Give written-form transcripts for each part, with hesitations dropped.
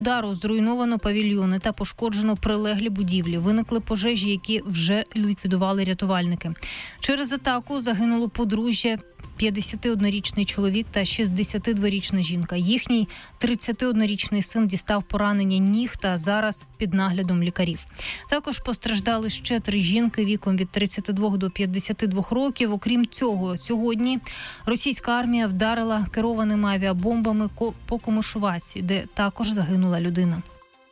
удару зруйновано павільйони та пошкоджено прилеглі будівлі. Виникли пожежі, які вже ліквідували рятувальники. Через атаку загинуло подружжя, 51-річний чоловік та 62-річна жінка. Їхній 31-річний син дістав поранення ніг та зараз під наглядом лікарів. Також постраждали ще 3 жінки віком від 32 до 52 років. Окрім цього, сьогодні російська армія вдарила керованими авіабомбами по Комишуватці, де також загинула людина.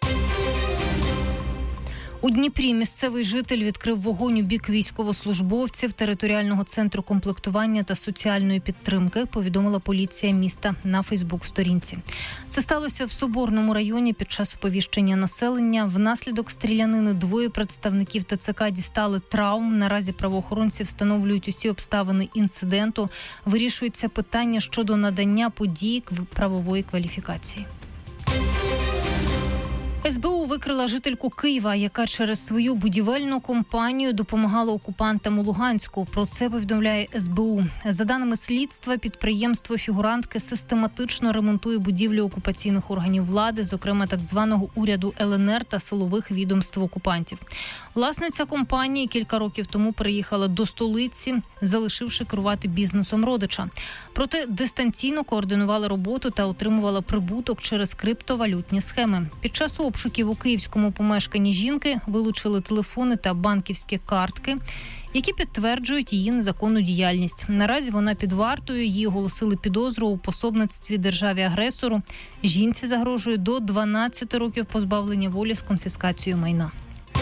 У Дніпрі місцевий житель відкрив вогонь у бік військовослужбовців територіального центру комплектування та соціальної підтримки, повідомила поліція міста на Фейсбук-сторінці. Це сталося в Соборному районі під час оповіщення населення. Внаслідок стрілянини 2 представників ТЦК дістали травм. Наразі правоохоронці встановлюють усі обставини інциденту. Вирішується питання щодо надання подій правової кваліфікації. СБУ викрила жительку Києва, яка через свою будівельну компанію допомагала окупантам у Луганську. Про це повідомляє СБУ. За даними слідства, підприємство фігурантки систематично ремонтує будівлі окупаційних органів влади, зокрема так званого уряду ЛНР та силових відомств окупантів. Власниця компанії кілька років тому приїхала до столиці, залишивши керувати бізнесом родича. Проте дистанційно координувала роботу та отримувала прибуток через криптовалютні схеми. Під час обшуків у київському помешканні жінки вилучили телефони та банківські картки, які підтверджують її незаконну діяльність. Наразі вона під вартою, їй оголосили підозру у пособництві державі-агресору. Жінці загрожує до 12 років позбавлення волі з конфіскацією майна.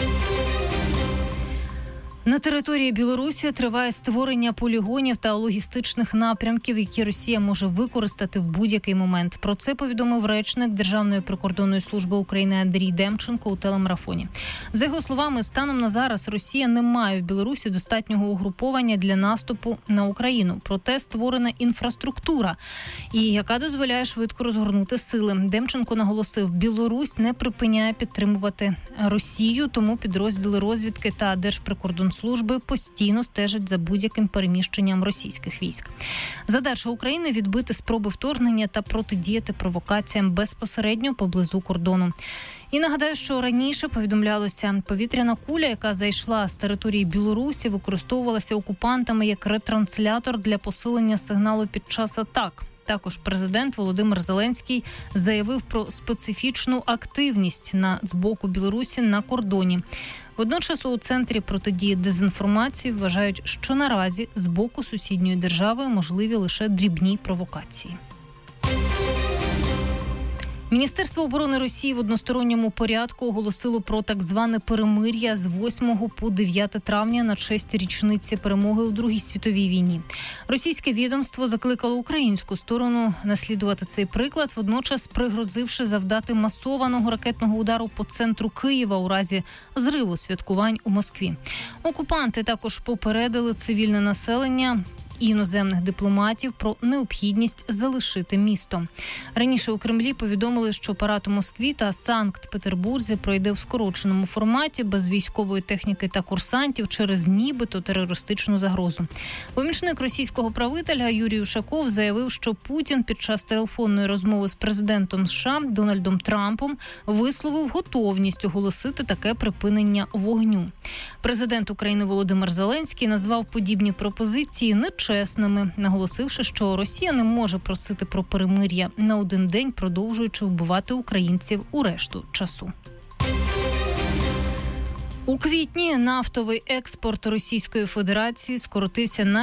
На території Білорусі триває створення полігонів та логістичних напрямків, які Росія може використати в будь-який момент. Про це повідомив речник Державної прикордонної служби України Андрій Демченко у телемарафоні. За його словами, станом на зараз Росія не має в Білорусі достатнього угруповання для наступу на Україну. Проте створена інфраструктура, яка дозволяє швидко розгорнути сили. Демченко наголосив, Білорусь не припиняє підтримувати Росію, тому підрозділи розвідки та Держприкордонслужби постійно стежать за будь-яким переміщенням російських військ. Задача України – відбити спроби вторгнення та протидіяти провокаціям безпосередньо поблизу кордону. І нагадаю, що раніше повідомлялося, повітряна куля, яка зайшла з території Білорусі, використовувалася окупантами як ретранслятор для посилення сигналу під час атак. Також президент Володимир Зеленський заявив про специфічну активність з боку Білорусі на кордоні. Водночас у Центрі протидії дезінформації вважають, що наразі з боку сусідньої держави можливі лише дрібні провокації. Міністерство оборони Росії в односторонньому порядку оголосило про так зване перемир'я з 8 по 9 травня на честь річниці перемоги у Другій світовій війні. Російське відомство закликало українську сторону наслідувати цей приклад, водночас пригрозивши завдати масованого ракетного удару по центру Києва у разі зриву святкувань у Москві. Окупанти також попередили цивільне населення і іноземних дипломатів про необхідність залишити місто. Раніше у Кремлі повідомили, що парад у Москві та Санкт-Петербурзі пройде в скороченому форматі, без військової техніки та курсантів через нібито терористичну загрозу. Помічник російського правителя Юрій Ушаков заявив, що Путін під час телефонної розмови з президентом США Дональдом Трампом висловив готовність оголосити таке припинення вогню. Президент України Володимир Зеленський назвав подібні пропозиції нечесними, наголосивши, що Росія не може просити про перемир'я на один день, продовжуючи вбивати українців у решту часу. У квітні нафтовий експорт Російської Федерації скоротився на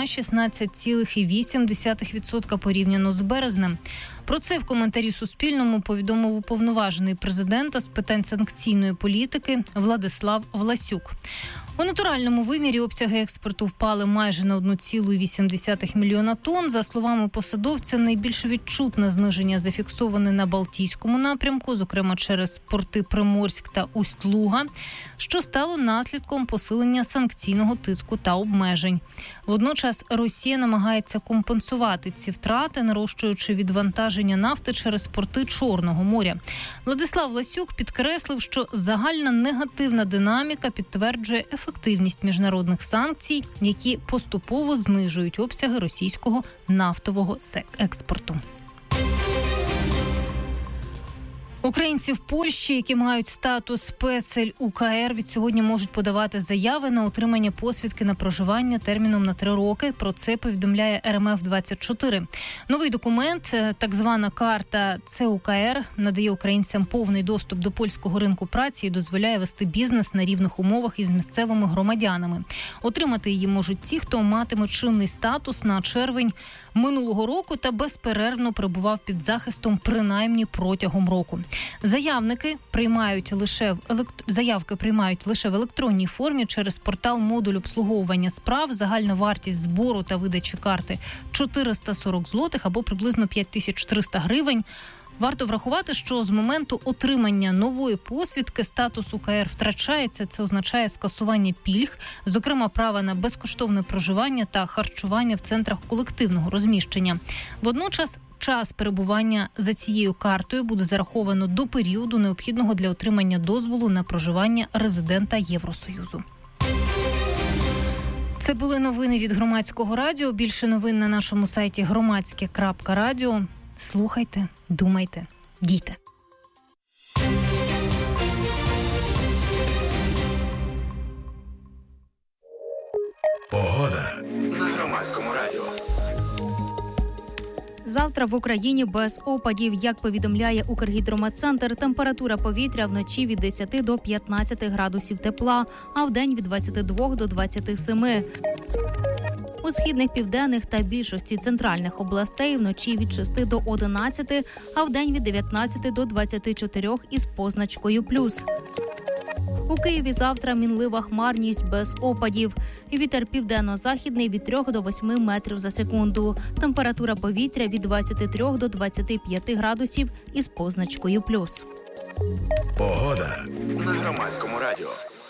16,8% порівняно з березнем. Про це в коментарі Суспільному повідомив уповноважений президента з питань санкційної політики Владислав Власюк. У натуральному вимірі обсяги експорту впали майже на 1,8 мільйона тонн. За словами посадовця, найбільш відчутне зниження зафіксоване на Балтійському напрямку, зокрема через порти Приморськ та Усть-Луга, що стало наслідком посилення санкційного тиску та обмежень. Водночас Росія намагається компенсувати ці втрати, нарощуючи відвантаження нафти через порти Чорного моря. Владислав Власюк підкреслив, що загальна негативна динаміка підтверджує ефективність міжнародних санкцій, які поступово знижують обсяги російського нафтового експорту. Українці в Польщі, які мають статус ПСЛ УКР, від сьогодні можуть подавати заяви на отримання посвідки на проживання терміном на 3 роки. Про це повідомляє РМФ-24. Новий документ, так звана карта ЦУКР, надає українцям повний доступ до польського ринку праці і дозволяє вести бізнес на рівних умовах із місцевими громадянами. Отримати її можуть ті, хто матиме чинний статус на червень минулого року та безперервно перебував під захистом принаймні протягом року. Заявки приймають лише в електронній формі через портал модуль обслуговування справ. Загальна вартість збору та видачі карти 440 злотих або приблизно 5300 гривень. Варто врахувати, що з моменту отримання нової посвідки статус УКР втрачається. Це означає скасування пільг, зокрема права на безкоштовне проживання та харчування в центрах колективного розміщення. Водночас час перебування за цією картою буде зараховано до періоду, необхідного для отримання дозволу на проживання резидента Євросоюзу. Це були новини від Громадського радіо. Більше новин на нашому сайті громадське.радіо. Слухайте, думайте, дійте. Погода на Громадському радіо. Завтра в Україні без опадів. Як повідомляє Укргідрометцентр, температура повітря вночі від 10 до 15 градусів тепла, а вдень від 22 до 27. У східних, південних та більшості центральних областей вночі від 6 до 11, а вдень від 19 до 24 із позначкою «плюс». У Києві завтра мінлива хмарність без опадів. Вітер південно-західний від 3 до 8 метрів за секунду. Температура повітря від 23 до 25 градусів із позначкою «плюс». Погода на Громадському радіо.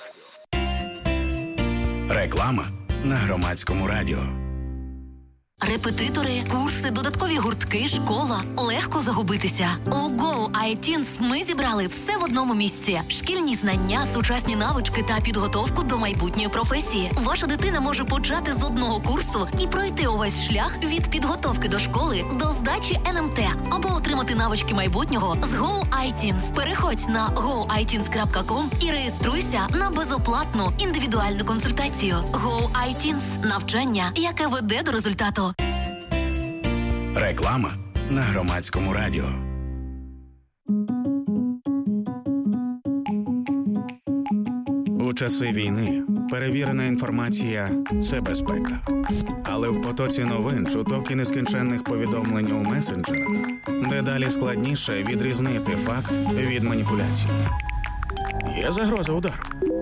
Реклама на Громадському радіо. Репетитори, курси, додаткові гуртки, школа. Легко загубитися. У Go iTeens ми зібрали все в одному місці. Шкільні знання, сучасні навички та підготовку до майбутньої професії. Ваша дитина може почати з одного курсу і пройти увесь шлях від підготовки до школи до здачі НМТ або отримати навички майбутнього з Go iTeens. Переходь на goiteens.com і реєструйся на безоплатну індивідуальну консультацію. Go iTeens – навчання, яке веде до результату. Реклама на Громадському радіо. У часи війни перевірена інформація – це безпека. Але в потоці новин, чуток і нескінченних повідомлень у месенджерах дедалі складніше відрізнити факт від маніпуляції. Є загроза удару.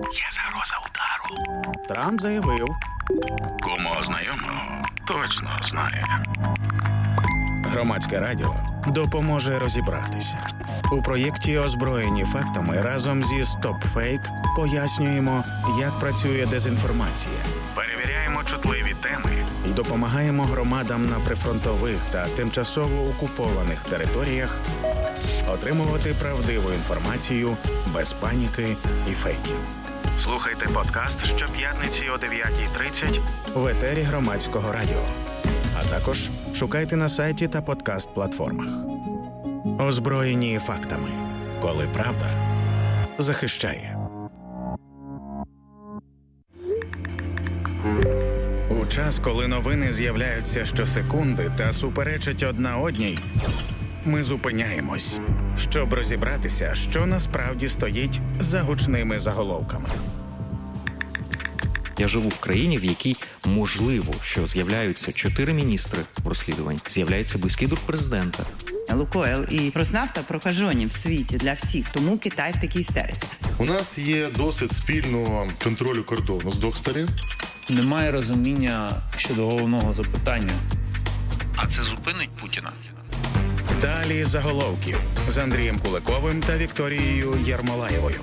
Трамп заявив. Кому знайомого точно знає. Громадське радіо допоможе розібратися. У проєкті «Озброєні фактами» разом зі «Стоп-фейк» пояснюємо, як працює дезінформація. Перевіряємо чутливі теми і допомагаємо громадам на прифронтових та тимчасово окупованих територіях отримувати правдиву інформацію без паніки і фейків. Слухайте подкаст щоп'ятниці о 9:30 в етері Громадського радіо. А також шукайте на сайті та подкаст-платформах. Озброєні фактами. Коли правда захищає. У час, коли новини з'являються щосекунди та суперечать одна одній, ми зупиняємось, щоб розібратися, що насправді стоїть за гучними заголовками. Я живу в країні, в якій можливо, що з'являються 4 міністри в розслідуванні, з'являється близький друг президента. Лукойл і Роснафта прокажені в світі для всіх, тому Китай в такій істериці. У нас є досвід спільного контролю кордону з двох сторін. Немає розуміння щодо головного запитання. А це зупинить Путіна? Далі заголовків з Андрієм Куликовим та Вікторією Єрмолаєвою.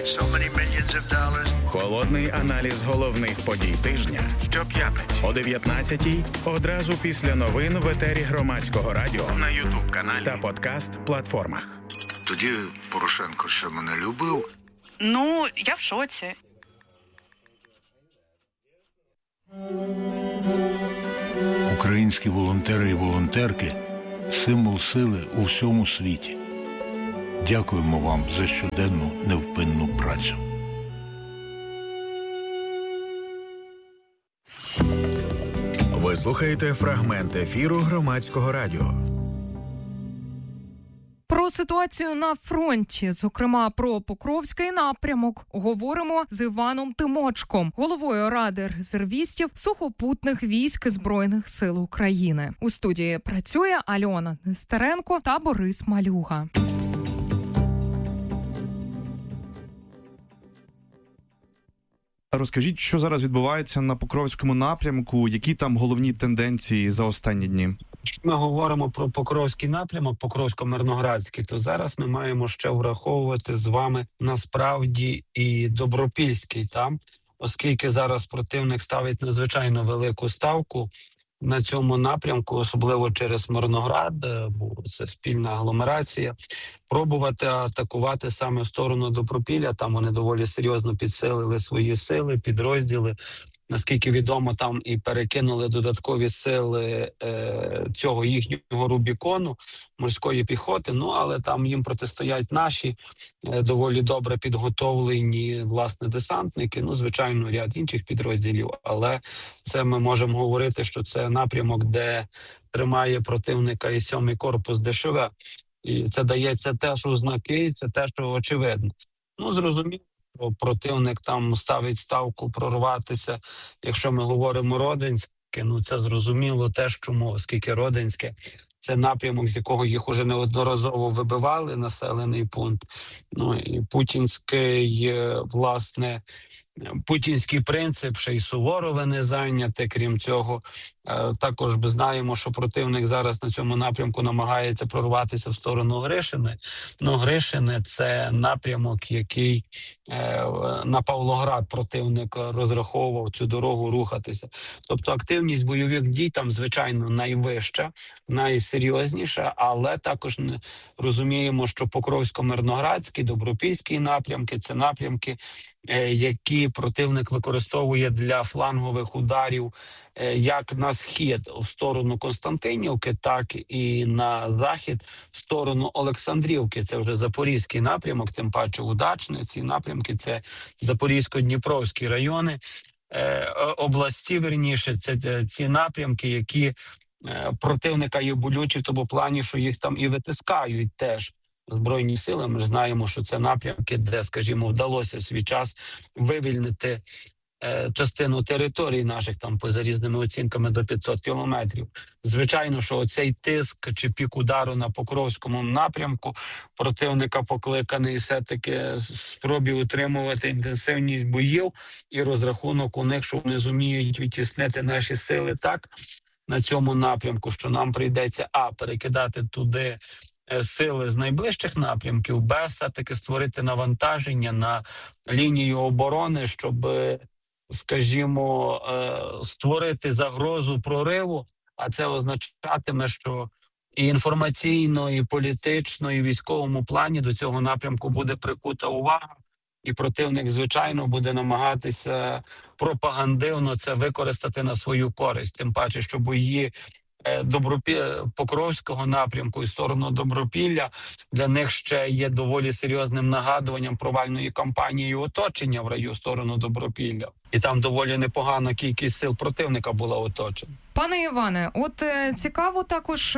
Холодний аналіз головних подій тижня щоп'ятниці о 19:00 одразу після новин в етері Громадського радіо на YouTube-каналі та подкаст-платформах. Тоді Порошенко ще мене любив. Ну, я в шоці. Українські волонтери і волонтерки – символ сили у всьому світі. Дякуємо вам за щоденну невпинну працю. Ви слухаєте фрагмент ефіру Громадського радіо. Про ситуацію на фронті, зокрема про Покровський напрямок, говоримо з Іваном Тимочком, головою Ради резервістів сухопутних військ Збройних сил України. У студії працює Альона Нестеренко та Борис Малюга. Розкажіть, що зараз відбувається на Покровському напрямку, які там головні тенденції за останні дні? Ми говоримо про Покровський напрямок, Покровсько-Мирноградський, то зараз ми маємо ще враховувати з вами насправді і Добропільський там, оскільки зараз противник ставить надзвичайно велику ставку на цьому напрямку, особливо через Мирноград, бо це спільна агломерація, пробувати атакувати саме в сторону Добропілля. Там вони доволі серйозно підсилили свої сили, підрозділи. Наскільки відомо, там і перекинули додаткові сили цього їхнього Рубікону, морської піхоти, але там їм протистоять наші доволі добре підготовлені, власне, десантники, звичайно, ряд інших підрозділів, але це ми можемо говорити, що це напрямок, де тримає противника і 7-й корпус ДШВ. І це дається теж у знаки, це те, що очевидно. Зрозуміло, що противник там ставить ставку прорватися. Якщо ми говоримо Родинське, це зрозуміло теж чому, оскільки Родинське – це напрямок, з якого їх уже неодноразово вибивали, населений пункт. І путінський принцип, ще й Суворове не зайняте. Крім цього, також ми знаємо, що противник зараз на цьому напрямку намагається прорватися в сторону Гришини. Гришине – це напрямок, який на Павлоград противник розраховував цю дорогу рухатися. Тобто активність бойових дій там, звичайно, найвища, найсерйозніша, але також розуміємо, що Покровсько-Мирноградський, Добропільський напрямки – це напрямки, які противник використовує для флангових ударів як на схід в сторону Константинівки, так і на захід в сторону Олександрівки. Це вже Запорізький напрямок, тим паче Удачне. Ці напрямки – це Запорізько-Дніпровські райони, області, верніше, це ці напрямки, які противника є болючі в тому плані, що їх там і витискають теж Збройні сили. Ми ж знаємо, що це напрямки, де, скажімо, вдалося в свій час вивільнити частину територій наших, там, поза різними оцінками, до 500 кілометрів. Звичайно, що оцей тиск чи пік удару на Покровському напрямку противника покликаний все-таки спробі утримувати інтенсивність боїв і розрахунок у них, що вони зуміють відтіснити наші сили так на цьому напрямку, що нам прийдеться перекидати туди сили з найближчих напрямків, б, все-таки створити навантаження на лінію оборони, щоб, скажімо, створити загрозу прориву, а це означатиме, що і інформаційно, і політично, і в військовому плані до цього напрямку буде прикута увага, і противник, звичайно, буде намагатися пропагандивно це використати на свою користь. Тим паче, що бої Покровського напрямку і сторону Добропілля для них ще є доволі серйозним нагадуванням провальної кампанії оточення в районі сторону Добропілля. І там доволі непогана кількість сил противника була оточена. Пане Іване, цікаво також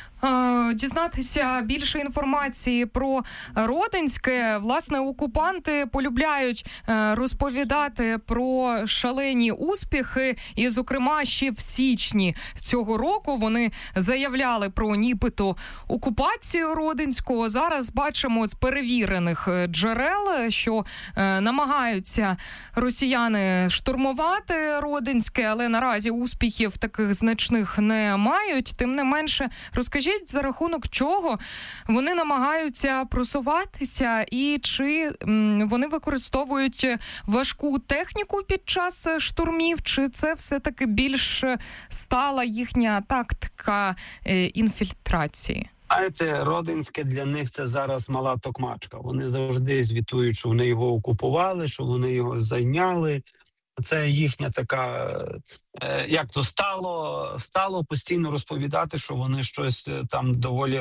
дізнатися більше інформації про Родинське. Власне, окупанти полюбляють розповідати про шалені успіхи, і, зокрема, ще в січні цього року вони заявляли про нібито окупацію Родинського. Зараз бачимо з перевірених джерел, що намагаються росіяни штурмувати Родинське, але наразі успіхів таких значних не мають. Тим не менше, розкажіть, за рахунок чого вони намагаються просуватися і чи вони використовують важку техніку під час штурмів, чи це все-таки більш стала їхня тактика інфільтрації? Знаєте, Родинське для них це зараз мала токмачка. Вони завжди звітують, що вони його окупували, що вони його зайняли. Це їхня така, як то стало постійно розповідати, що вони щось там доволі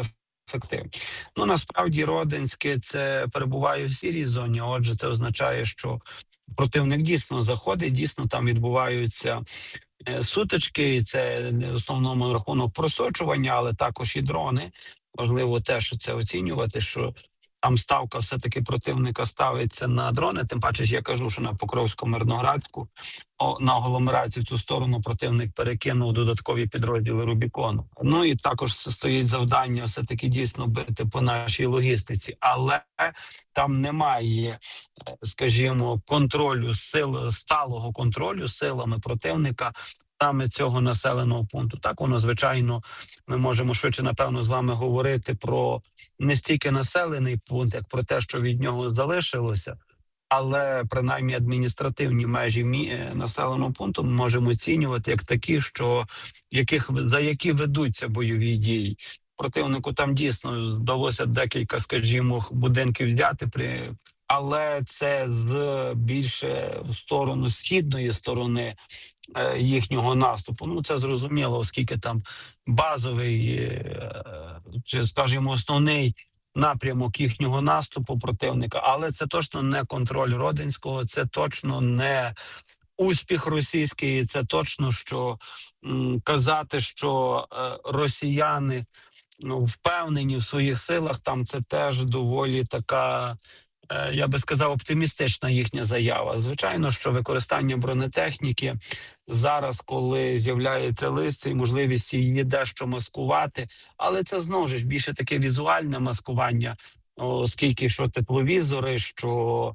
ефективні. Ну, насправді, Родинське це перебуває в сірій зоні, отже, це означає, що противник дійсно заходить, дійсно там відбуваються сутички, і це в основному рахунок просочування, але також і дрони. Важливо теж це оцінювати, що там ставка все-таки противника ставиться на дрони, тим паче ж я кажу, що на Покровсько-Мирноградську, на агломерацію в цю сторону противник перекинув додаткові підрозділи Рубікону. Ну і також стоїть завдання все-таки дійсно бити по нашій логістиці, але там немає, скажімо, контролю сил, сталого контролю силами противника саме цього населеного пункту. Так, воно, звичайно, ми можемо швидше, напевно, з вами говорити про не стільки населений пункт, як про те, що від нього залишилося, але принаймні адміністративні межі населеного пункту ми можемо оцінювати як такі, що за які ведуться бойові дії. Противнику там дійсно вдалося декілька, скажімо, будинків взяти, але це більше в сторону східної сторони їхнього наступу. Ну, це зрозуміло, оскільки там базовий, чи, скажімо, основний напрямок їхнього наступу противника, але це точно не контроль Родинського, це точно не успіх російський, це точно, що казати, що росіяни впевнені в своїх силах, там це теж доволі така, я би сказав, оптимістична їхня заява. Звичайно, що використання бронетехніки зараз, коли з'являється листя і можливість її дещо маскувати, але це знову ж більше таке візуальне маскування, оскільки що тепловізори, що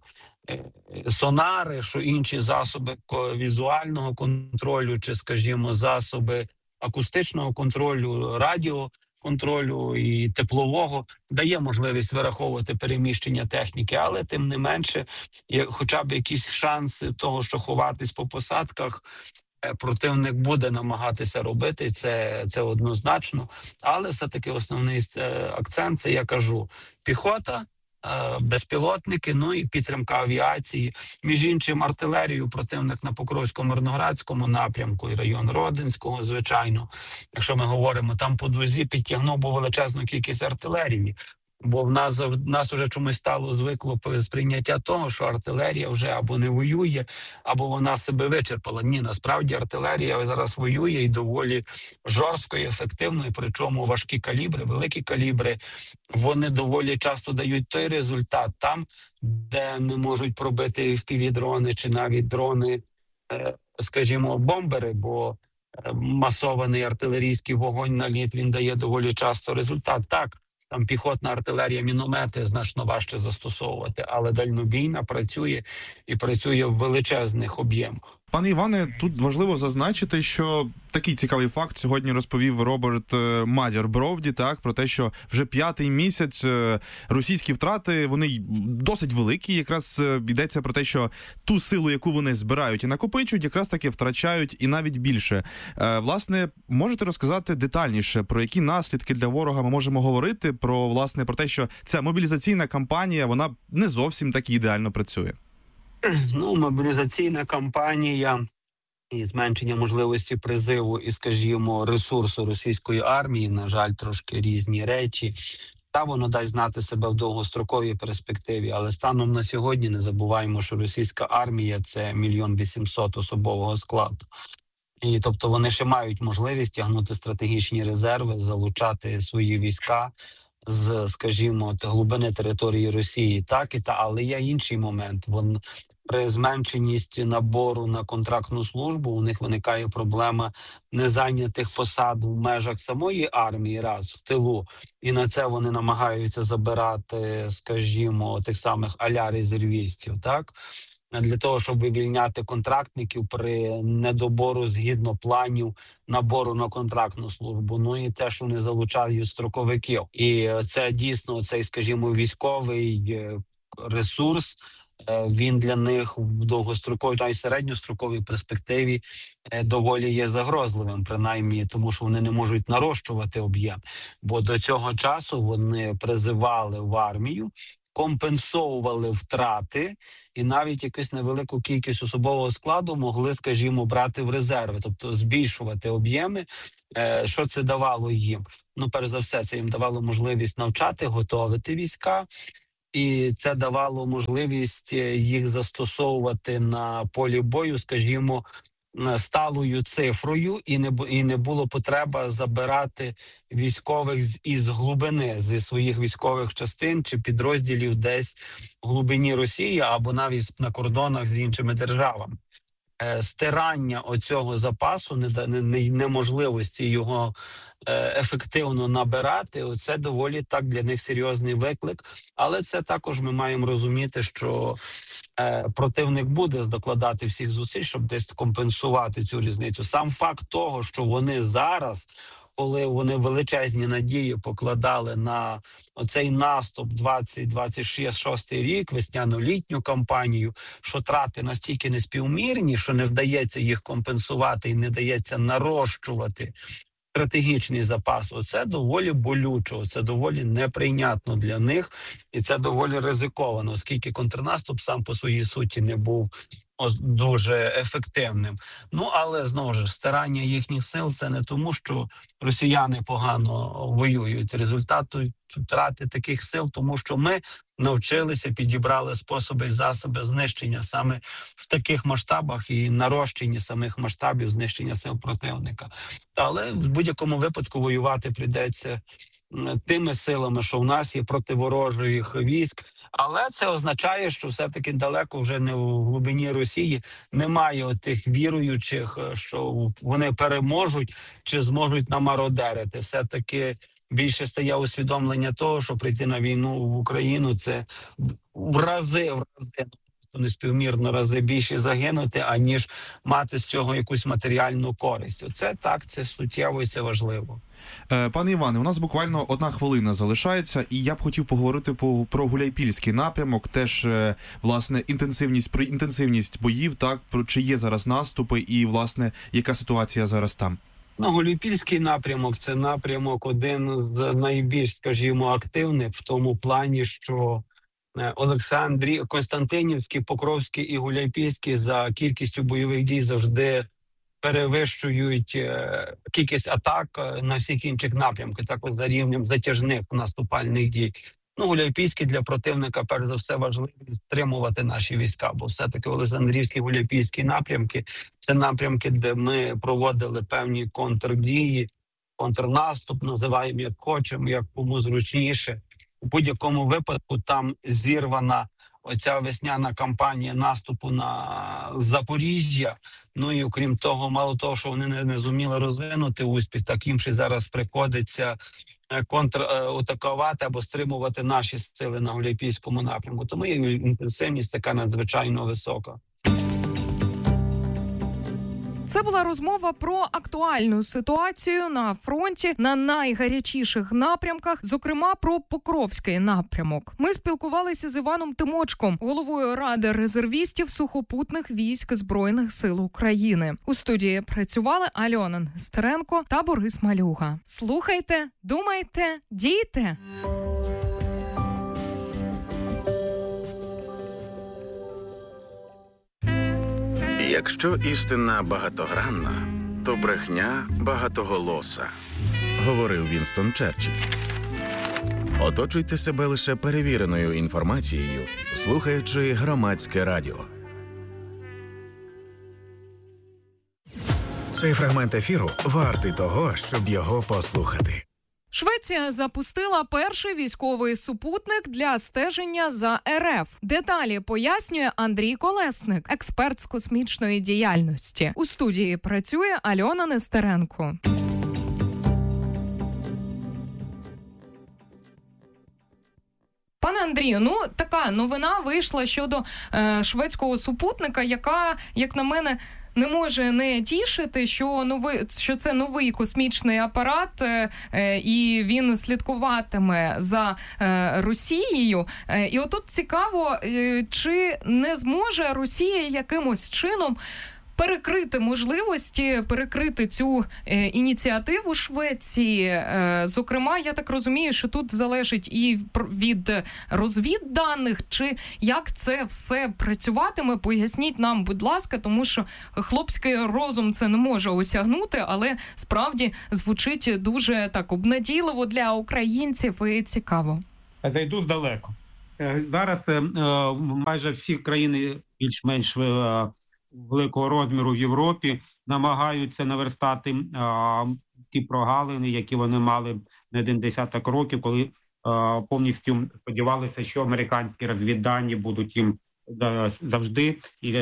сонари, що інші засоби візуального контролю, чи, скажімо, засоби акустичного контролю, радіоконтролю і теплового, дає можливість вираховувати переміщення техніки, але тим не менше, хоча б якісь шанси того, що ховатись по посадках, противник буде намагатися робити, це однозначно. Але все-таки основний акцент, це я кажу, піхота, безпілотники, ну і підтримка авіації. Між іншим, артилерію противник на Покровсько-Мирноградському напрямку і район Родинського, звичайно. Якщо ми говоримо, там по Дузі підтягнув величезну кількість артилерії. Бо в нас вже чомусь стало звикло сприйняття того, що артилерія вже або не воює, або вона себе вичерпала. Ні, насправді артилерія зараз воює і доволі жорстко і ефективно, і причому важкі калібри, великі калібри, вони доволі часто дають той результат там, де не можуть пробити FPV-дрони чи навіть дрони, скажімо, бомбери, бо масований артилерійський вогонь, наліт, він дає доволі часто результат. Так, там піхотна артилерія, міномети значно важче застосовувати, але дальнобійна працює і працює в величезних об'ємах. Пане Іване, тут важливо зазначити, що такий цікавий факт сьогодні розповів Роберт Мадяр-Бровді, так, про те, що вже 5-й місяць російські втрати, вони досить великі, якраз йдеться про те, що ту силу, яку вони збирають і накопичують, якраз таки втрачають і навіть більше. Власне, можете розказати детальніше, про які наслідки для ворога ми можемо говорити, про те, що ця мобілізаційна кампанія, вона не зовсім так ідеально працює? Ну, мобілізаційна кампанія і зменшення можливості призиву і, скажімо, ресурсу російської армії, на жаль, трошки різні речі. Та воно дасть знати себе в довгостроковій перспективі, але станом на сьогодні не забуваємо, що російська армія – це 1 800 000 особового складу. І, тобто, вони ще мають можливість тягнути стратегічні резерви, залучати свої війська з, скажімо, глибини території Росії, але є інший момент. При зменшеності набору на контрактну службу у них виникає проблема незайнятих посад в межах самої армії, в тилу, і на це вони намагаються забирати, скажімо, тих самих а-ля резервістів, для того, щоб вивільняти контрактників при недобору згідно планів набору на контрактну службу. Ну і те, що вони залучають строковиків. І це дійсно цей, скажімо, військовий ресурс, він для них в довгостроковій та й середньостроковій перспективі доволі є загрозливим, принаймні тому, що вони не можуть нарощувати об'єм. Бо до цього часу вони призивали в армію компенсовували втрати і навіть якусь невелику кількість особового складу могли, скажімо, брати в резерви, тобто збільшувати об'єми. Що це давало їм? Ну, перш за все, це їм давало можливість навчати, готовити війська, і це давало можливість їх застосовувати на полі бою, скажімо, сталою цифрою, і не було потреба забирати військових із глибини, зі своїх військових частин чи підрозділів десь в глибині Росії або навіть на кордонах з іншими державами. Стирання оцього запасу, неможливості його ефективно набирати, це доволі так для них серйозний виклик. Але це також ми маємо розуміти, що противник буде докладати всіх зусиль, щоб десь компенсувати цю різницю. Сам факт того, що вони зараз, коли вони величезні надії покладали на оцей наступ 2026 рік, весняно-літню кампанію, що трати настільки неспівмірні, що не вдається їх компенсувати і не вдається нарощувати стратегічний запас, оце доволі болючо, це доволі неприйнятно для них, і це доволі ризиковано, оскільки контрнаступ сам по своїй суті не був дуже ефективним. Ну, але, знову ж, стирання їхніх сил – це не тому, що росіяни погано воюють. Результату втрати таких сил, тому що ми навчилися, підібрали способи і засоби знищення саме в таких масштабах і нарощення самих масштабів знищення сил противника. Але в будь-якому випадку воювати прийдеться тими силами, що в нас є проти ворожих військ. Але це означає, що все-таки далеко вже не в глибині Росії немає отих віруючих, що вони переможуть чи зможуть намародерити. Все-таки більше стає усвідомлення того, що прийти на війну в Україну – це в рази, неспівмірно рази більше загинути, аніж мати з цього якусь матеріальну користь. Оце так, це суттєво і це важливо. Пане Іване, у нас буквально 1 хвилина залишається, і я б хотів поговорити про Гуляйпільський напрямок, теж, власне, інтенсивність боїв, так, чи є зараз наступи і, власне, яка ситуація зараз там? Ну, Гуляйпільський напрямок – це напрямок один з найбільш, скажімо, активних в тому плані, що Костянтинівський, Покровський і Гуляйпільський за кількістю бойових дій завжди перевищують кількість атак на всіх інших напрямках, також за рівнем затяжних наступальних дій. Ну, Гуляйпільський для противника, перш за все, важливо стримувати наші війська, бо все-таки Олександрівський, Гуляйпільський напрямки – це напрямки, де ми проводили певні контрдії, контрнаступ, називаємо як хочемо, як кому зручніше. У будь-якому випадку там зірвана оця весняна кампанія наступу на Запоріжжя. Ну і окрім того, мало того, що вони не зуміли розвинути успіх, так їм ще зараз приходиться контратакувати або стримувати наші сили на Гуляйпільському напрямку. Тому інтенсивність така надзвичайно висока. Це була розмова про актуальну ситуацію на фронті на найгарячіших напрямках, зокрема про Покровський напрямок. Ми спілкувалися з Іваном Тимочком, головою Ради резервістів сухопутних військ Збройних сил України. У студії працювали Альона Нестеренко та Борис Малюга. Слухайте, думайте, дійте! Якщо істина багатогранна, то брехня багатоголоса, говорив Вінстон Черчилль. Оточуйте себе лише перевіреною інформацією, слухаючи Громадське радіо. Цей фрагмент ефіру вартий того, щоб його послухати. Швеція запустила перший військовий супутник для стеження за РФ. Деталі пояснює Андрій Колесник, експерт з космічної діяльності. У студії працює Альона Нестеренко. Пане Андрію, ну така новина вийшла щодо шведського супутника, яка, як на мене, не може не тішити, що це новий космічний апарат, і він слідкуватиме за Росією. І отут цікаво, чи не зможе Росія якимось чином перекрити можливості, перекрити цю ініціативу Швеції. Зокрема, я так розумію, що тут залежить і від розвідданих, чи як це все працюватиме, поясніть нам, будь ласка, тому що хлопський розум це не може осягнути, але справді звучить дуже так обнадійливо для українців і цікаво. Зайду здалеку. Зараз майже всі країни більш-менш великого розміру в Європі намагаються наверстати ті прогалини, які вони мали не один десяток років, коли повністю сподівалися, що американські розвіддані будуть їм завжди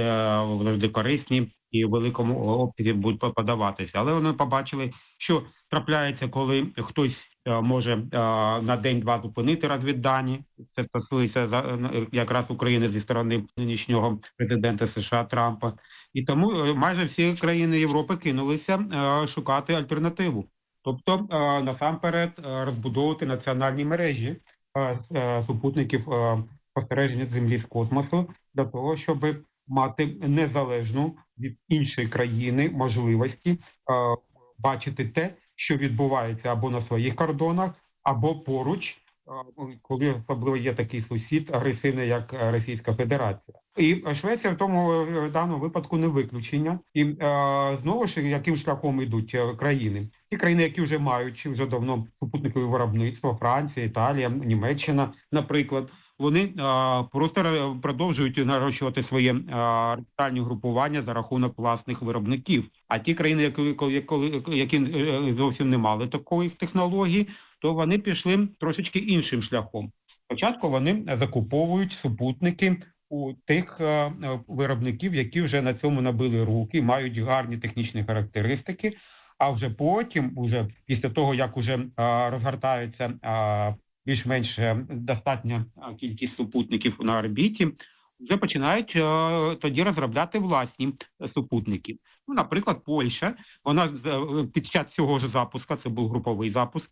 корисні і в великому обсязі будуть подаватися. Але вони побачили, що трапляється, коли хтось може на день-два зупинити розвіддані. Це стосується якраз України зі сторони нинішнього президента США Трампа. І тому майже всі країни Європи кинулися шукати альтернативу. Тобто, насамперед, розбудовувати національні мережі супутників спостереження Землі з космосу для того, щоб мати незалежну від іншої країни можливості бачити те, що відбувається або на своїх кордонах, або поруч, коли особливо є такий сусід агресивний, як Російська Федерація. І Швеція в даному випадку не виключення. І знову ж, яким шляхом йдуть країни? Ті країни, які вже мають вже давно супутникове виробництво, Франція, Італія, Німеччина, наприклад, вони просто продовжують нарощувати своє регіональні групування за рахунок власних виробників. А ті країни, які зовсім не мали такої технології, то вони пішли трошечки іншим шляхом. Спочатку вони закуповують супутники у тих виробників, які вже на цьому набили руки, мають гарні технічні характеристики, а вже потім, після того, як уже розгортаються більш-менш достатня кількість супутників на орбіті, вже починають тоді розробляти власні супутники. Ну, наприклад, Польща, вона під час цього ж запуску, це був груповий запуск,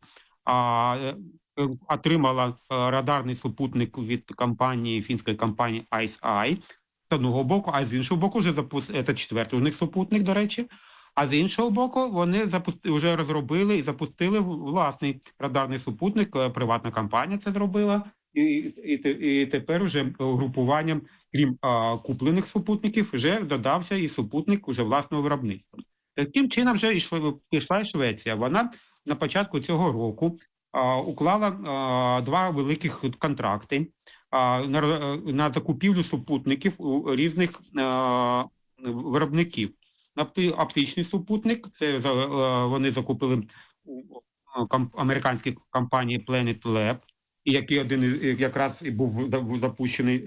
отримала радарний супутник від фінської компанії ICEYE з одного боку, а з іншого боку вже це четвертий у них супутник, до речі. А з іншого боку, вони вже розробили і запустили власний радарний супутник, приватна компанія це зробила, і тепер вже групуванням, крім куплених супутників, вже додався і супутник уже власного виробництва. Таким чином вже пішла і Швеція. Вона на початку цього року уклала два великих контракти на закупівлю супутників у різних виробників. Оптичний супутник, це вони закупили у американській компанії Planet Lab, який один якраз і був запущений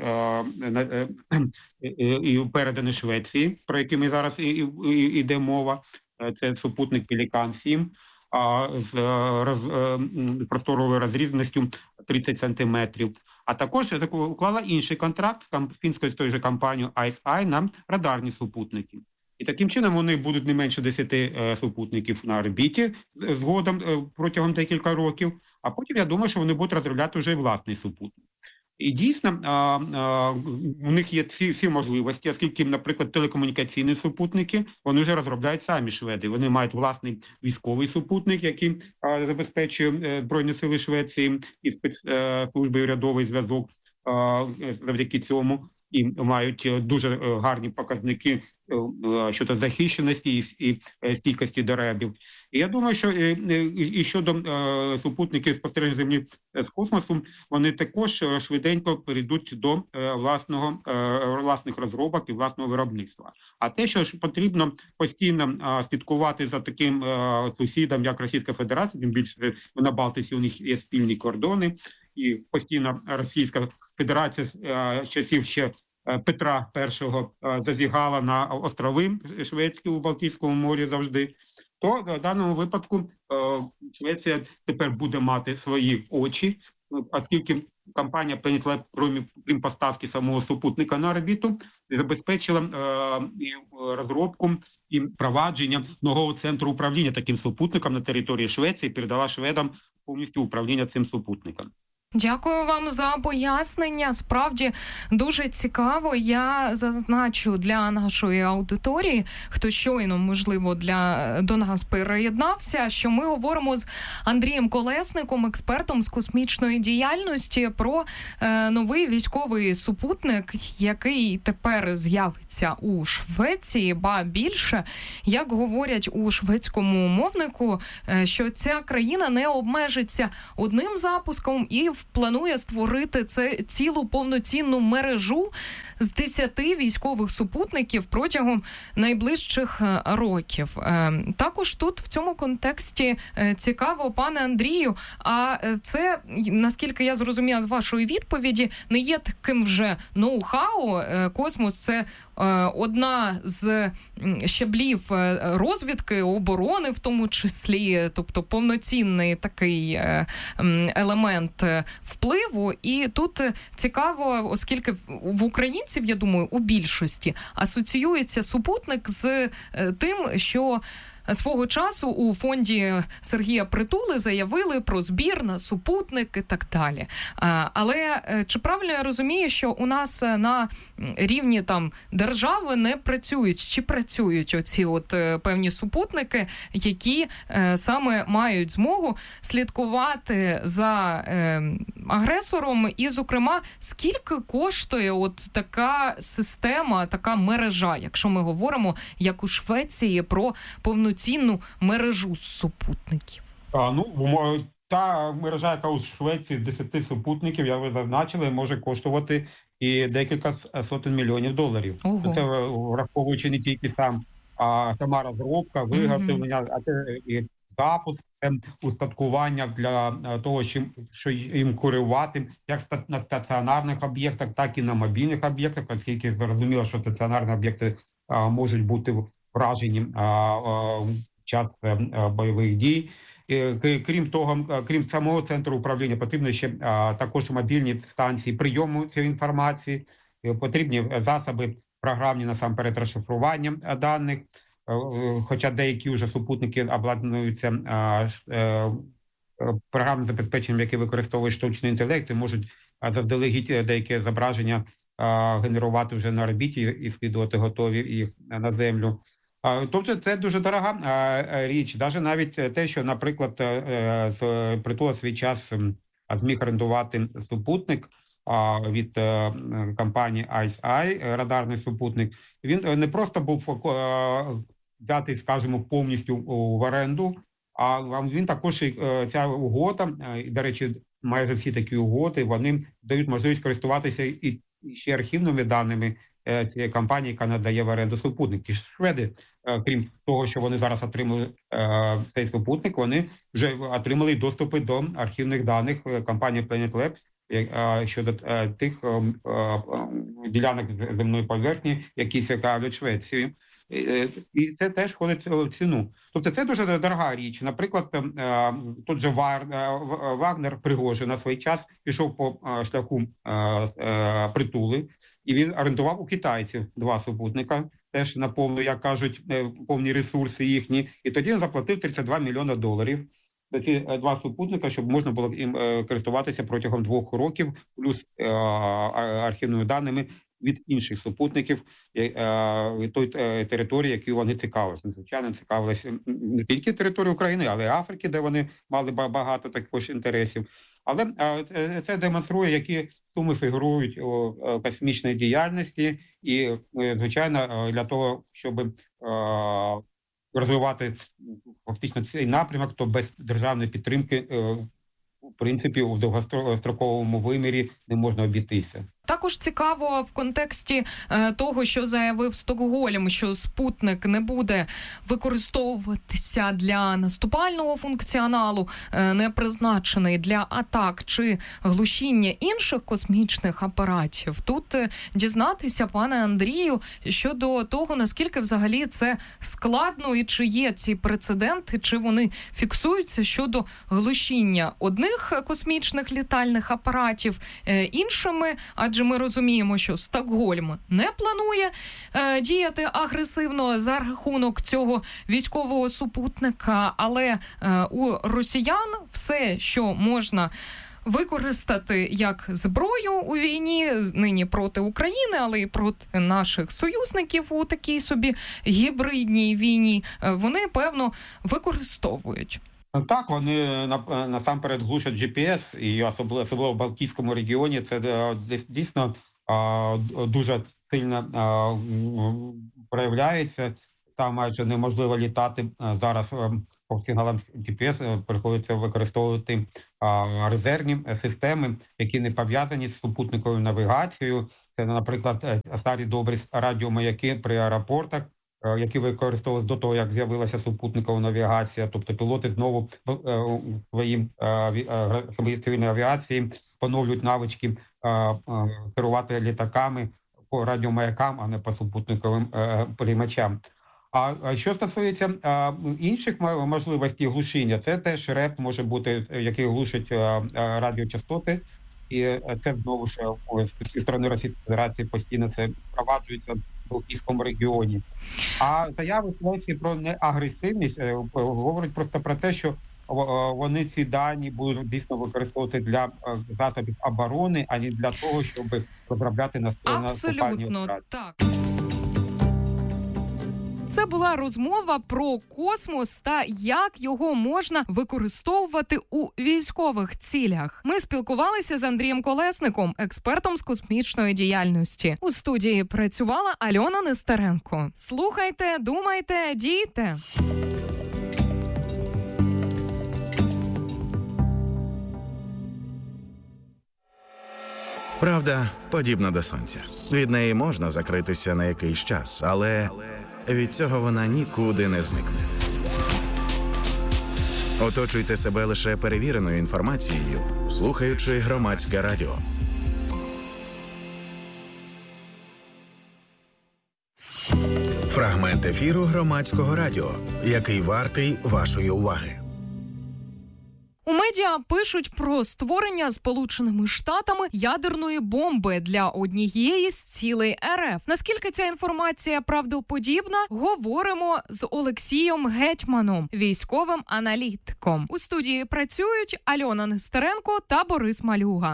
і переданий Швеції, про який ми зараз іде мова. Це супутник Pelican 7 з просторовою розрізненістю 30 сантиметрів. А також уклала інший контракт з фінською з тою же компанією ICEYE на радарні супутники. І таким чином вони будуть не менше 10 супутників на орбіті згодом протягом декілька років, а потім я думаю, що вони будуть розробляти вже власний супутник. І дійсно, у них є всі можливості, оскільки, наприклад, телекомунікаційні супутники, вони вже розробляють самі шведи. Вони мають власний військовий супутник, який забезпечує Збройні сили Швеції і спецслужби урядовий зв'язок завдяки цьому. І мають дуже гарні показники щодо захищеності і стійкості до ребів. І я думаю, що і щодо супутників спостереження Землі з космосу, вони також швиденько перейдуть до власних розробок і власного виробництва. А те, що ж потрібно постійно слідкувати за таким сусідом, як Російська Федерація, тим більше на Балтиці у них є спільні кордони, і постійно Російська Федерація з часів ще Петра І зазігала на острови шведські у Балтійському морі завжди, то в даному випадку Швеція тепер буде мати свої очі, оскільки компанія Planet Lab, крім поставки самого супутника на орбіту, забезпечила і розробку і впровадження нового центру управління таким супутником на території Швеції, передала шведам повністю управління цим супутником. Дякую вам за пояснення. Справді дуже цікаво. Я зазначу для нашої аудиторії, хто щойно, можливо, до нас переєднався, що ми говоримо з Андрієм Колесником, експертом з космічної діяльності, про новий військовий супутник, який тепер з'явиться у Швеції. Ба більше, як говорять у шведському мовнику, що ця країна не обмежиться одним запуском і планує створити цілу повноцінну мережу з 10 військових супутників протягом найближчих років. Також тут в цьому контексті цікаво, пане Андрію, а це, наскільки я зрозуміла з вашої відповіді, не є таким вже ноу-хау. Космос – це одна з щаблів розвідки, оборони в тому числі, тобто повноцінний такий елемент впливу. І тут цікаво, оскільки в українців, я думаю, у більшості асоціюється супутник з тим, що свого часу у фонді Сергія Притули заявили про збір на супутник і так далі. Але чи правильно я розумію, що у нас на рівні там держави не працюють, чи працюють оці певні супутники, які саме мають змогу слідкувати за агресором? І, зокрема, скільки коштує така система, така мережа, якщо ми говоримо, як у Швеції, про повноцінну мережу супутників? Та мережа, яка у Швеції 10 супутників, як ви зазначили, може коштувати і декілька сотень мільйонів доларів. Ого. Це враховуючи не тільки сама розробка, виготовлення, а це і запуск, устаткування для того, що їм керувати як на стаціонарних об'єктах, так і на мобільних об'єктах, оскільки зрозуміло, що стаціонарні об'єкти можуть бути вражені в час бойових дій. Крім того, крім самого центру управління, потрібно ще також мобільні станції прийому цієї інформації, потрібні засоби програмні, насамперед, розшифрування даних, хоча деякі вже супутники обладнуються програмним забезпеченням, яке використовує штучний інтелект, і можуть заздалегідь деякі зображення генерувати вже на орбіті і скидувати готові їх на землю. Тобто це дуже дорога річ. Навіть те, що, наприклад, Притула свій час зміг орендувати супутник від компанії ICEYE, радарний супутник, він не просто був взятий, скажімо, повністю в оренду, а він також, ця угода, і, до речі, майже всі такі угоди, вони дають можливість користуватися і ще архівними даними цієї компанії, яка надає в оренду супутник. Ті ж шведи, крім того, що вони зараз отримали цей супутник, вони вже отримали доступи до архівних даних компанії Planet Labs щодо тих ділянок земної поверхні, які цікавлять Швецію. І це теж входить в ціну. Тобто це дуже дорога річ. Наприклад, тут же Вагнер Пригожин на свій час пішов по шляху Притули, і він орендував у китайців 2 супутника, теж на повну, як кажуть, повні ресурси їхні, і тоді він заплатив $32 мільйони за ці 2 супутника, щоб можна було їм користуватися протягом 2 років, плюс архівними даними від інших супутників той території, які вони цікавилися. Звичайно, цікавилися не тільки території України, але й Африки, де вони мали багато також інтересів. Але це демонструє, які суми фігурують у космічній діяльності, і, звичайно, для того, щоб розвивати фактично цей напрямок, то без державної підтримки, в принципі, у довгостроковому вимірі не можна обійтися. Також цікаво в контексті того, що заявив Стокгольм, що спутник не буде використовуватися для наступального функціоналу, не призначений для атак чи глушіння інших космічних апаратів. Тут дізнатися, пане Андрію, щодо того, наскільки взагалі це складно і чи є ці прецеденти, чи вони фіксуються щодо глушіння одних космічних літальних апаратів іншими, адже ми розуміємо, що Стокгольм не планує діяти агресивно за рахунок цього військового супутника, але у росіян все, що можна використати як зброю у війні нині проти України, але й проти наших союзників у такій собі гібридній війні, вони, певно, використовують. Так, вони насамперед глушать GPS, і особливо в Балтійському регіоні це дійсно дуже сильно проявляється. Там майже неможливо літати зараз по сигналам GPS, приходиться використовувати резервні системи, які не пов'язані з супутниковою навігацією. Це, наприклад, старі добрі радіомаяки при аеропортах, які використовувалися до того, як з'явилася супутникова навігація. Тобто пілоти знову своїй цивільній авіації поновлюють навички керувати літаками по радіомаякам, а не по супутниковим приймачам. А що стосується інших можливостей глушіння, це теж РЕП може бути, який глушить радіочастоти, і це знову ж зі сторони Російської Федерації постійно це впроваджується в Балтійському регіоні. А заяви Швеції про неагресивність говорять просто про те, що вони ці дані будуть дійсно використовувати для засобів оборони, а не для того, щоб розробляти наступальні операції. Абсолютно, так. Це була розмова про космос та як його можна використовувати у військових цілях. Ми спілкувалися з Андрієм Колесником, експертом з космічної діяльності. У студії працювала Альона Нестеренко. Слухайте, думайте, дійте. Правда подібна до сонця. Від неї можна закритися на якийсь час, але від цього вона нікуди не зникне. Оточуйте себе лише перевіреною інформацією, слухаючи Громадське радіо. Фрагмент ефіру Громадського радіо, який вартий вашої уваги. У медіа пишуть про створення Сполученими Штатами ядерної бомби для однієї з цілей РФ. Наскільки ця інформація правдоподібна, говоримо з Олексієм Гетьманом, військовим аналітиком. У студії працюють Альона Нестеренко та Борис Малюга.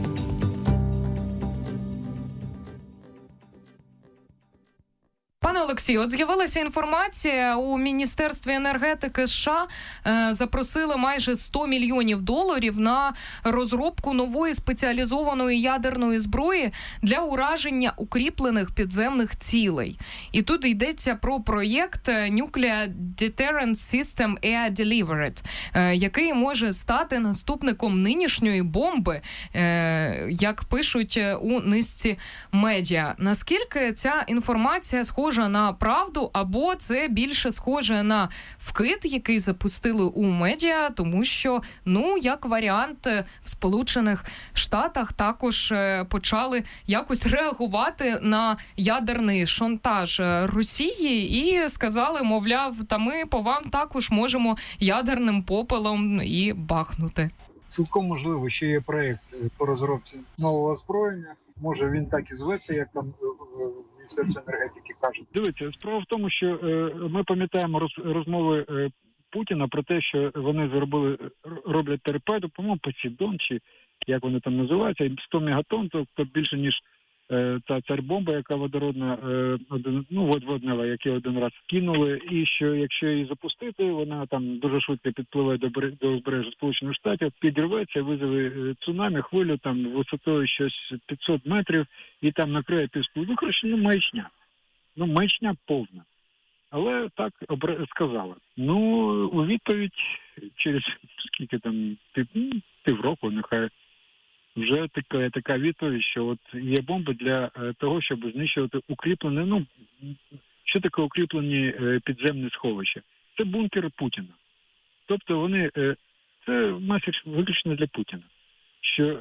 Пане Олексію, от з'явилася інформація, у Міністерстві енергетики США запросили майже $100 мільйонів на розробку нової спеціалізованої ядерної зброї для ураження укріплених підземних цілей. І тут йдеться про проєкт Nuclear Deterrent System Air Delivered, який може стати наступником нинішньої бомби, як пишуть у низці медіа. Наскільки ця інформація схожа на правду, або це більше схоже на вкид, який запустили у медіа, тому що, як варіант, в Сполучених Штатах також почали якось реагувати на ядерний шантаж Росії і сказали, мовляв, та ми по вам також можемо ядерним попелом і бахнути. Цілком можливо, що є проєкт по розробці нового озброєння. Може він так і зветься, як там Міністерство енергетики кажуть. Дивіться, справа в тому, що ми пам'ятаємо розмови Путіна про те, що вони роблять торпеду, по-моєму, Посейдон, чи як вони там називаються, 100 мегатонн, тобто більше, ніж та царь-бомба, яка водородна, воднева, яку один раз кинули, і що якщо її запустити, вона там дуже швидко підпливе до узбережжя Сполучених Штатів, підірветься, визове цунамі, хвилю там висотою щось 500 метрів, і там накриє півсплив. Маячня. Маячня повна. Але так сказали. У відповідь через скільки там, півроку, нехай, вже така відповідь, що от є бомби для того, щоб знищувати укріплені, що таке укріплені підземні сховища? Це бункери Путіна. Тобто вони, це меседж виключно для Путіна. Що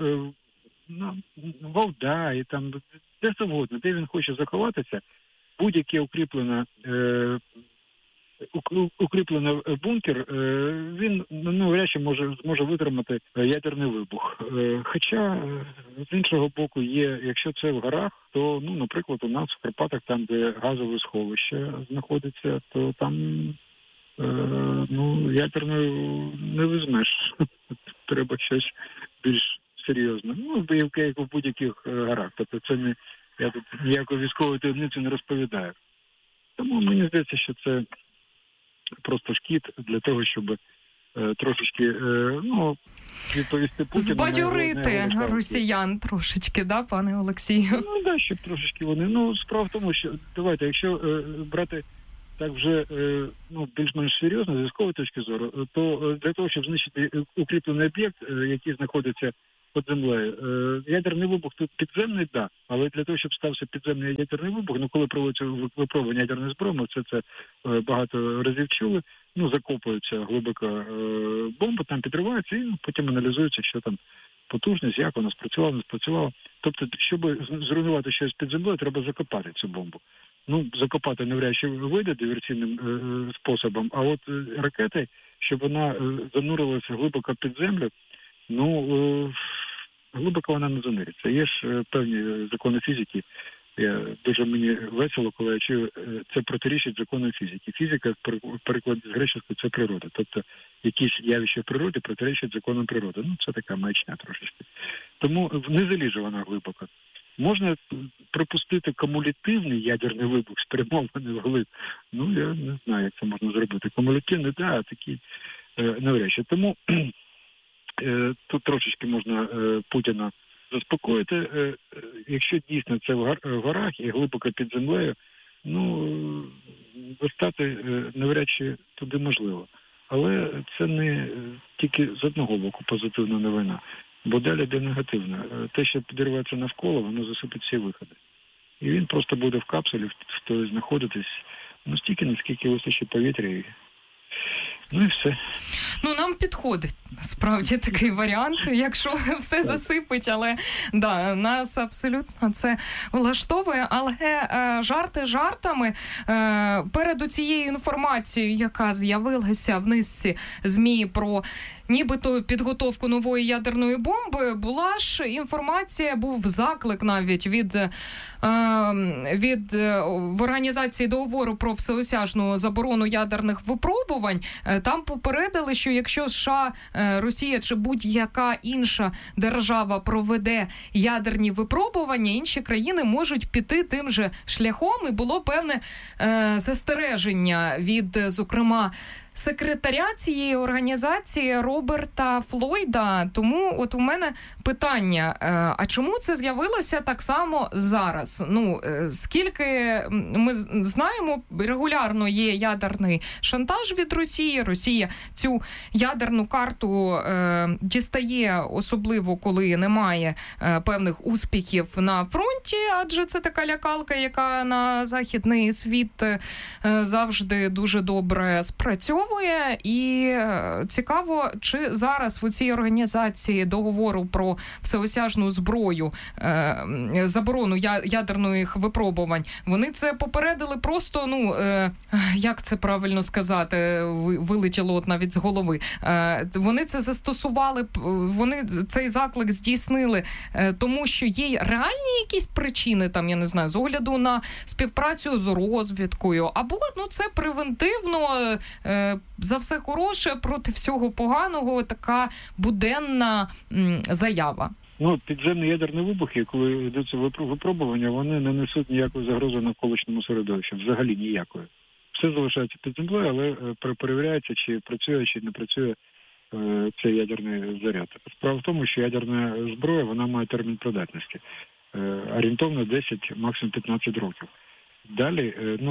Валда і там, де завгодно, де він хоче заховатися, будь-яке укріплений бункер, він вряд чи зможе витримати ядерний вибух. Хоча, з іншого боку, якщо це в горах, то, наприклад, у нас в Карпатах, там, де газове сховище знаходиться, то там, ядерною не візьмеш. Треба щось більш серйозно. Ну, як в будь-яких горах. Тобто це не, я тут ніяку військову таємницю не розповідаю. Тому мені здається, що це просто шкід для того, щоб трошечки, відповісти Путіну. Збадьорити росіян трошечки, да, пане Олексію? Ну, да, щоб трошечки вони. Справа в тому, що, давайте, якщо брати так вже, більш-менш серйозно, з військової точки зору, то для того, щоб знищити укріплений об'єкт, який знаходиться під землею, ядерний вибух тут підземний, да, але для того, щоб стався підземний ядерний вибух, коли проводиться випробування ядерної зброї, ми це багато разів чули, закопується глибоко бомба, там підривається і потім аналізується, що там потужність, як вона спрацювала, не спрацювала. Тобто, щоб зруйнувати щось під землею, треба закопати цю бомбу. Закопати навряд чи вийде диверсійним способом, а от ракети, щоб вона занурилася глибоко під землю, глибоко вона не занириться. Є ж певні закони фізики. Дуже мені весело, коли я чую, це протирічить законам фізики. Фізика, в перекладі з греческого, це природа. Тобто якісь явища в природі протирічать законам природи. Це така маячня трошечки. Тому не заліже вона глибоко. Можна припустити кумулятивний ядерний вибух, спрямований вглиб. Я не знаю, як це можна зробити. Кумулятивний, а такий навряд чи. Тому тут трошечки можна Путіна заспокоїти. Якщо дійсно це в горах і глибоко під землею, достати навряд чи туди можливо. Але це не тільки з одного боку позитивна новина, бо далі йде негативна. Те, що підірветься навколо, воно засипить всі виходи. І він просто буде в капсулі знаходитись стільки, наскільки вистачить повітря. І все. Нам підходить, насправді, такий варіант, якщо все засипить, але нас абсолютно це влаштовує. Але жарти жартами, перед цією інформацією, яка з'явилася в низці ЗМІ про нібито підготовку нової ядерної бомби, була ж інформація, був заклик навіть від в Організації договору про всеосяжну заборону ядерних випробувань. Там попередили, що якщо США, Росія чи будь-яка інша держава проведе ядерні випробування, інші країни можуть піти тим же шляхом, і було певне застереження від, зокрема, секретаря цієї організації Роберта Флойда. Тому от у мене питання, а чому це з'явилося так само зараз? Скільки ми знаємо, регулярно є ядерний шантаж від Росії. Росія цю ядерну карту дістає, особливо коли немає певних успіхів на фронті, адже це така лякалка, яка на західний світ завжди дуже добре спрацьовує. І цікаво, чи зараз в цій організації договору про всеосяжну зброю, заборону ядерних випробувань, вони це попередили просто, як це правильно сказати, вилетіло от навіть з голови. Вони це застосували, вони цей заклик здійснили, тому що є реальні якісь причини, там, я не знаю, з огляду на співпрацю з розвідкою, або це превентивно, за все хороше проти всього поганого, така буденна заява. Підземні ядерні вибухи, коли йдеться випробування, вони не несуть ніякої загрози навколишньому середовищу, взагалі ніякої. Все залишається під землею, але перевіряється, чи працює, чи не працює цей ядерний заряд. Справа в тому, що ядерна зброя, вона має термін придатності. Орієнтовно 10, максимум 15 років. Далі,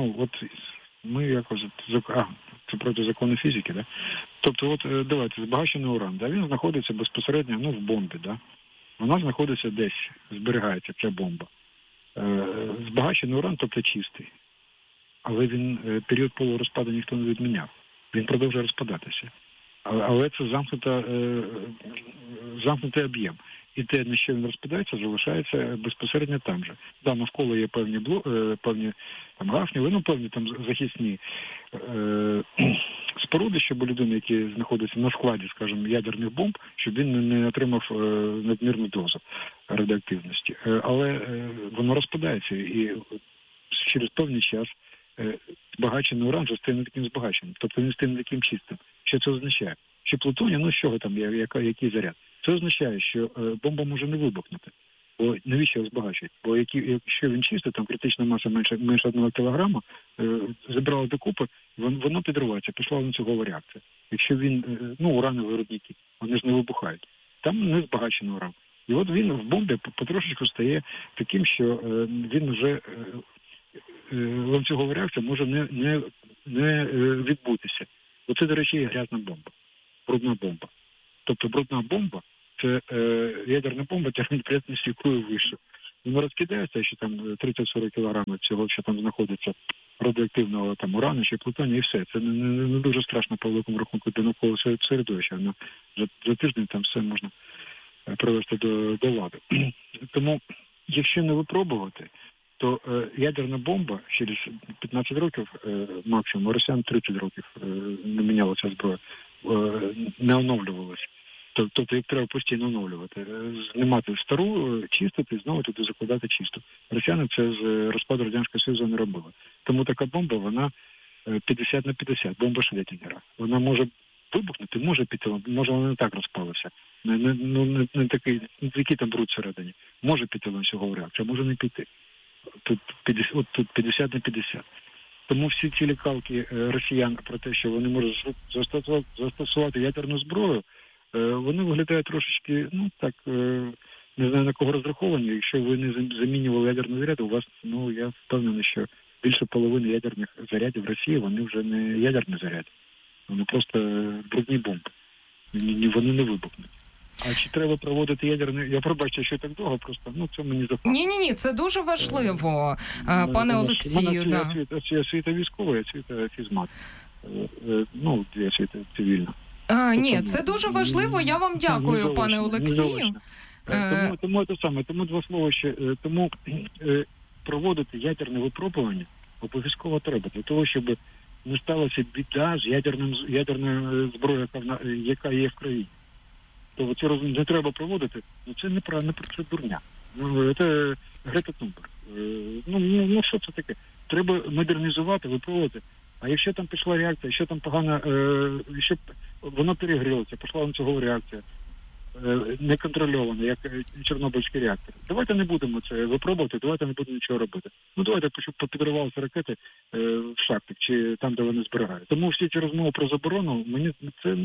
ми якось... Це проти закону фізики, да? Тобто, давайте, збагачений уран, да? Він знаходиться безпосередньо, в бомбі, да? Вона знаходиться десь, зберігається ця бомба. Збагачений уран, тобто чистий. Але він, період полурозпаду ніхто не відміняв. Він продовжує розпадатися. Але це замкнутий об'єм. І те, на що він розпадається, залишається безпосередньо там же. Да, навколо є певні там гафні, певні там захисні споруди, щоб у людини, які знаходяться на складі, скажімо, ядерних бомб, щоб він не отримав надмірну дозу радіоактивності. Але воно розпадається, і через певний час збагачений уран вже стає не таким збагаченим. Тобто він стає не таким чистим. Що це означає? Що плутонія, з чого там, який заряд? Це означає, що бомба може не вибухнути. Бо навіщо його збагачують? Бо якщо він чистий, там критична маса менше 1 кілограма, забрали докупи, воно підривається, пішла ланцюгова реакція. Якщо він, уранові рудники, вони ж не вибухають. Там не збагачений уран. І от він в бомбі потрошечку стає таким, що він вже, ланцюгова реакція може не відбутися. Оце, до речі, є грязна бомба, брудна бомба. Тобто брудна бомба – це ядерна бомба термоядерністю якою вище. Вона розкидається, що там 30-40 кілограмів цього, що там знаходиться радіоактивного там урану чи плутонію, і все. Це не дуже страшно по великому рахунку для навколишнього середовища. За тиждень там все можна привести до ладу. Тому, якщо не випробувати, то ядерна бомба через 15 років максимум, росіян 30 років не мінялася зброя, не оновлювалася. Тобто їх треба постійно оновлювати. Знімати стару, чистити, знову туди закладати чисту. Росіяни це з розпаду Радянського Союзу не робили. Тому така бомба, вона 50 на 50, бомба Шредінгера. Вона може вибухнути, може піти, може вона не так розпалася. Не такий там бруд всередині. Може піти ланцюгова реакція, може не піти. Тут 50 на 50. Тому всі ці лякалки росіян про те, що вони можуть застосувати ядерну зброю, вони виглядають трошечки, не знаю на кого розраховані. Якщо ви не замінювали ядерні заряди, у вас, я впевнений, що більше половини ядерних зарядів в Росії, вони вже не ядерні заряди. Вони просто брудні бомби. Вони не вибухнуть. А чи треба проводити ядерне? Я пробачу, що так довго, просто це мені заходить. Ні, це дуже важливо, пане Олексію. Я освіта військова, я освіта фізмат. Я освіта цивільна. Ні, це дуже важливо. Я вам дякую, пане Олексію. Тому два слова ще. Тому проводити ядерне випробування обов'язково треба, для того, щоб не сталася біда з ядерною зброєю, яка є в країні. Тобто це не треба проводити, це не процедурня. Це Грета Тунберг. Що це таке? Треба модернізувати, випробувати. А якщо там пішла реакція, якщо там погана, якщо воно перегрілося, пішла ланцюгова реакція, неконтрольована, як Чорнобильський реактор. Давайте не будемо це випробувати, давайте не будемо нічого робити. Давайте, щоб підривалися ракети в шахтах, чи там, де вони зберігають. Тому всі ці розмови про заборону, мені це,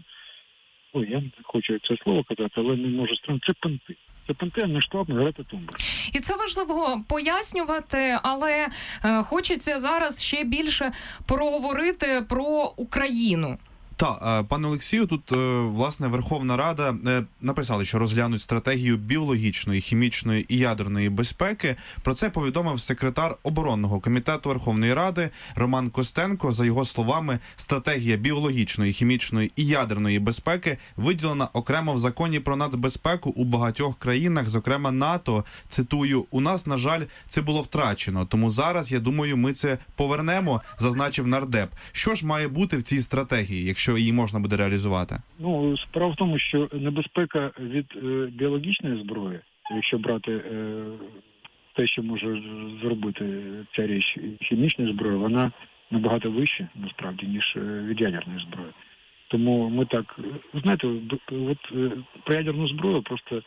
я не хочу це слово казати, але не можу сказати, це понти. Це понти, а не штаб Грета Тунберг. І це важливо пояснювати, але хочеться зараз ще більше проговорити про Україну. Так, пане Олексію, тут, власне, Верховна Рада написали, що розглянуть стратегію біологічної, хімічної і ядерної безпеки. Про це повідомив секретар оборонного комітету Верховної Ради Роман Костенко. За його словами, стратегія біологічної, хімічної і ядерної безпеки виділена окремо в законі про нацбезпеку у багатьох країнах, зокрема НАТО. Цитую, «У нас, на жаль, це було втрачено, тому зараз, я думаю, ми це повернемо», зазначив нардеп. Що ж має бути в цій стратегії, якщо її можна буде реалізувати? Справа в тому, що небезпека від біологічної зброї, якщо брати те, що може зробити ця річ хімічної зброї, вона набагато вища, насправді, ніж від ядерної зброї. Тому ми так, знаєте, про ядерну зброю просто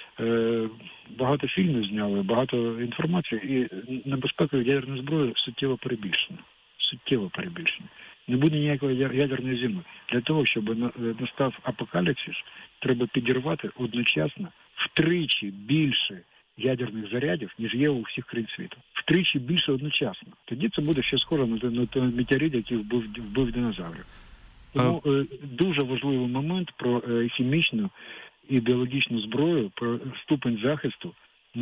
багато фільмів зняли, багато інформації, і небезпека від ядерної зброї суттєво перебільшена. Не буде ніякої ядерної зими. Для того, щоб настав апокаліпсис, треба підірвати одночасно втричі більше ядерних зарядів, ніж є у всіх країн світу. Втричі більше одночасно. Тоді це буде ще схоже на той метеорит, який вбив динозаврів. Тому дуже важливий момент про хімічну і біологічну зброю, про ступень захисту.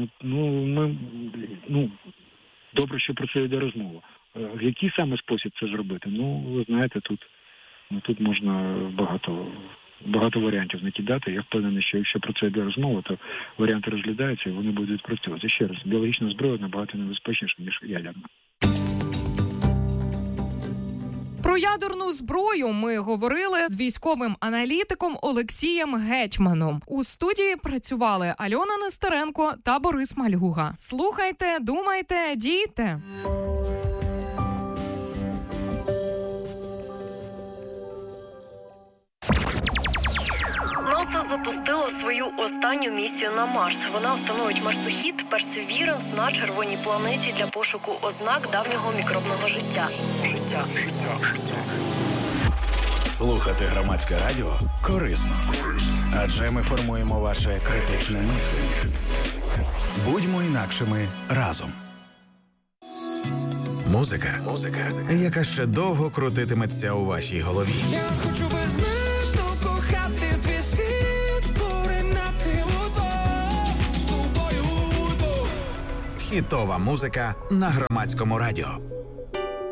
Добре, що про це йде розмова. В який саме спосіб це зробити? Ви знаєте, тут можна багато варіантів накидати. Я впевнений, що якщо про це йде розмова, то варіанти розглядаються і вони будуть відпрацьовувати. Ще раз, біологічна зброя набагато небезпечніша, ніж ядерна. Про ядерну зброю ми говорили з військовим аналітиком Олексієм Гетьманом. У студії працювали Альона Нестеренко та Борис Мальгуга. Слухайте, думайте, дійте! НАСА запустило свою останню місію на Марс. Вона встановить марсохід Perseverance на червоній планеті для пошуку ознак давнього мікробного життя. Слухати громадське радіо корисно. Адже ми формуємо ваше критичне мислення. Будьмо інакшими разом. Музика, яка ще довго крутитиметься у вашій голові. Я хочу безмежно кохати твій світ, поринати удвох з тобою удвох. Хітова музика на громадському радіо.